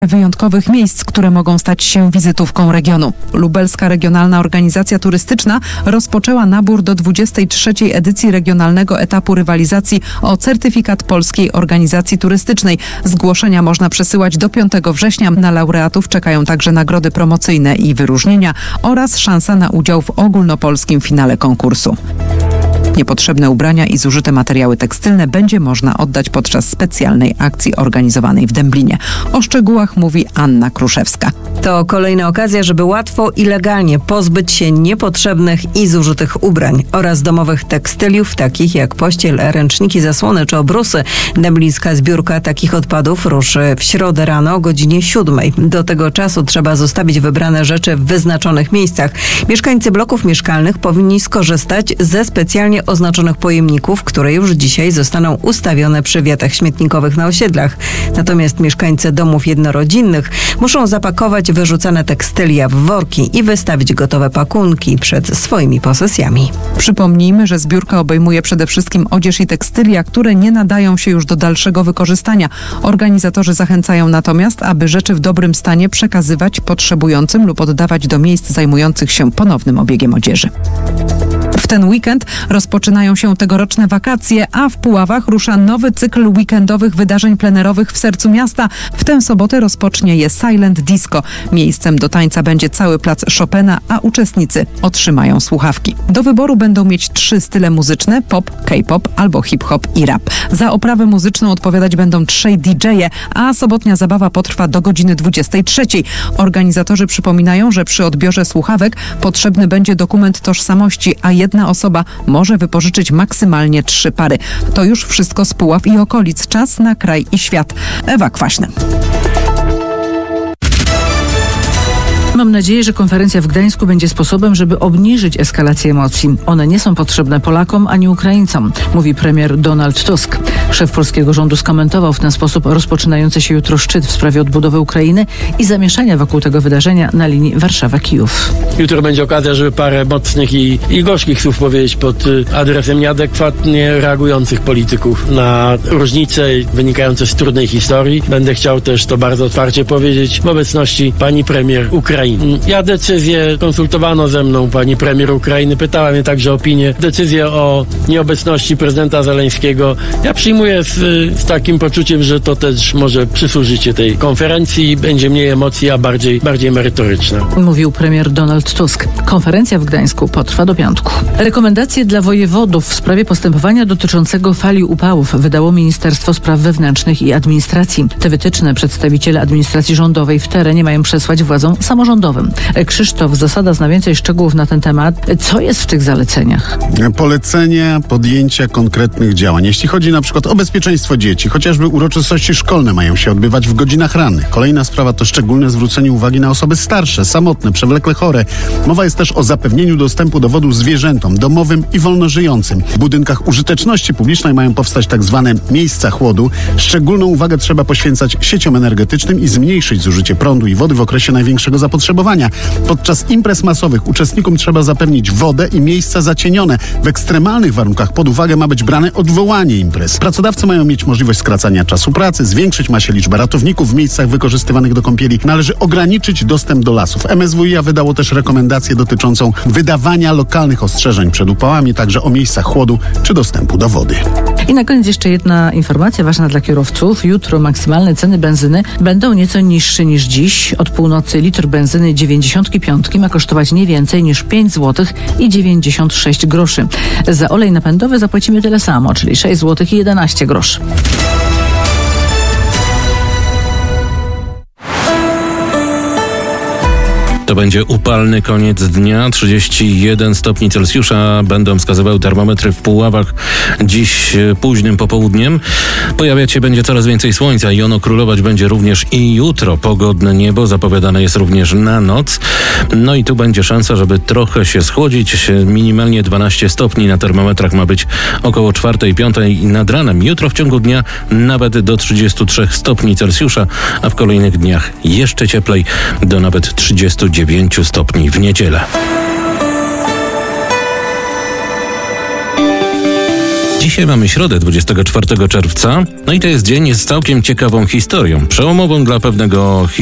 wyjątkowych miejsc, które mogą stać się wizytówką regionu. Lubelska Regionalna Organizacja Turystyczna rozpoczęła nabór do 23. edycji regionalnego etapu rywalizacji o certyfikat Polskiej Organizacji Turystycznej. Zgłoszenia można przesyłać do 5 września. Na laureatów czekają także nagrody promocyjne i wyróżnienia oraz szansa na udział w ogólnopolskim finale konkursu. Niepotrzebne ubrania i zużyte materiały tekstylne będzie można oddać podczas specjalnej akcji organizowanej w Dęblinie. O szczegółach mówi Anna Kruszewska. To kolejna okazja, żeby łatwo i legalnie pozbyć się niepotrzebnych i zużytych ubrań oraz domowych tekstyliów, takich jak pościel, ręczniki, zasłony czy obrusy. Dęblińska zbiórka takich odpadów ruszy w środę rano o godzinie 7. Do tego czasu trzeba zostawić wybrane rzeczy w wyznaczonych miejscach. Mieszkańcy bloków mieszkalnych powinni skorzystać ze specjalnie oznaczonych pojemników, które już dzisiaj zostaną ustawione przy wiatach śmietnikowych na osiedlach. Natomiast mieszkańcy domów jednorodzinnych muszą zapakować wyrzucane tekstylia w worki i wystawić gotowe pakunki przed swoimi posesjami. Przypomnijmy, że zbiórka obejmuje przede wszystkim odzież i tekstylia, które nie nadają się już do dalszego wykorzystania. Organizatorzy zachęcają natomiast, aby rzeczy w dobrym stanie przekazywać potrzebującym lub oddawać do miejsc zajmujących się ponownym obiegiem odzieży. W ten weekend rozpoczynają się tegoroczne wakacje, a w Puławach rusza nowy cykl weekendowych wydarzeń plenerowych w sercu miasta. W tę sobotę rozpocznie je Silent Disco. Miejscem do tańca będzie cały plac Chopina, a uczestnicy otrzymają słuchawki. Do wyboru będą mieć 3 style muzyczne: pop, K-pop albo hip-hop i rap. Za oprawę muzyczną odpowiadać będą 3 DJ-e, a sobotnia zabawa potrwa do godziny 23. Organizatorzy przypominają, że przy odbiorze słuchawek potrzebny będzie dokument tożsamości, a jedna osoba może wypożyczyć maksymalnie 3 pary. To już wszystko z Puław i okolic. Czas na kraj i świat. Ewa Kwaśna. Mam nadzieję, że konferencja w Gdańsku będzie sposobem, żeby obniżyć eskalację emocji. One nie są potrzebne Polakom ani Ukraińcom, mówi premier Donald Tusk. Szef polskiego rządu skomentował w ten sposób rozpoczynający się jutro szczyt w sprawie odbudowy Ukrainy i zamieszania wokół tego wydarzenia na linii Warszawa-Kijów. Jutro będzie okazja, żeby parę mocnych i gorzkich słów powiedzieć pod adresem nieadekwatnie reagujących polityków na różnice wynikające z trudnej historii. Będę chciał też to bardzo otwarcie powiedzieć w obecności pani premier Ukrainy. Ja decyzję konsultowano ze mną, pani premier Ukrainy pytała mnie także o opinię. Decyzję o nieobecności prezydenta Zeleńskiego ja przyjmuję z takim poczuciem, że to też może przysłużyć się tej konferencji. Będzie mniej emocji, a bardziej merytoryczna. Mówił premier Donald Tusk. Konferencja w Gdańsku potrwa do piątku. Rekomendacje dla wojewodów w sprawie postępowania dotyczącego fali upałów wydało Ministerstwo Spraw Wewnętrznych i Administracji. Te wytyczne przedstawiciele administracji rządowej w terenie mają przesłać władzom samorządowym. Krzysztof Zasada zna więcej szczegółów na ten temat. Co jest w tych zaleceniach? Polecenia podjęcia konkretnych działań. Jeśli chodzi na przykład o bezpieczeństwo dzieci, chociażby uroczystości szkolne mają się odbywać w godzinach rannych. Kolejna sprawa to szczególne zwrócenie uwagi na osoby starsze, samotne, przewlekle chore. Mowa jest też o zapewnieniu dostępu do wody zwierzętom, domowym i wolnożyjącym. W budynkach użyteczności publicznej mają powstać tak zwane miejsca chłodu. Szczególną uwagę trzeba poświęcać sieciom energetycznym i zmniejszyć zużycie prądu i wody w okresie największego zapotrzebowania. Podczas imprez masowych uczestnikom trzeba zapewnić wodę i miejsca zacienione. W ekstremalnych warunkach pod uwagę ma być brane odwołanie imprez. Pracodawcy mają mieć możliwość skracania czasu pracy, zwiększyć ma się liczbę ratowników w miejscach wykorzystywanych do kąpieli. Należy ograniczyć dostęp do lasów. MSWiA wydało też rekomendację dotyczącą wydawania lokalnych ostrzeżeń przed upałami, także o miejscach chłodu czy dostępu do wody. I na koniec jeszcze jedna informacja ważna dla kierowców. Jutro maksymalne ceny benzyny będą nieco niższe niż dziś. Od północy litr benzyny 95 ma kosztować nie więcej niż 5 zł i 96 groszy. Za olej napędowy zapłacimy tyle samo, czyli 6 zł i 11 groszy. To będzie upalny koniec dnia. 31 stopni Celsjusza będą wskazywały termometry w Puławach dziś późnym popołudniem. Pojawiać się będzie coraz więcej słońca i ono królować będzie również i jutro. Pogodne niebo zapowiadane jest również na noc. No i tu będzie szansa, żeby trochę się schłodzić. Minimalnie 12 stopni na termometrach ma być około 4-5 nad ranem. Jutro w ciągu dnia nawet do 33 stopni Celsjusza, a w kolejnych dniach jeszcze cieplej do nawet 39 stopni w niedzielę. Dzisiaj mamy środę, 24 czerwca. No i to jest dzień z całkiem ciekawą historią. Przełomową dla pewnego